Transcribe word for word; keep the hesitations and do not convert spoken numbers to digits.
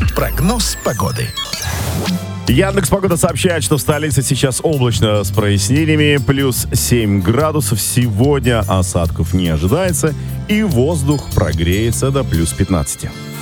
Прогноз погоды. Яндекс.Погода сообщает, что в столице сейчас облачно с прояснениями, плюс семь градусов. Сегодня осадков не ожидается, и воздух прогреется до плюс пятнадцать.